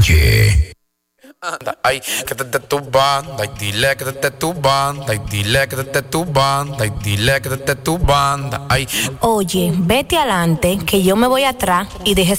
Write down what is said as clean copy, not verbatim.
Oye. Ay, quédate tu banda, y dile quédate tu banda, y dile quédate tu banda, y dile quédate tu banda. Ay. Oye, vete adelante, que yo me voy atrás y deje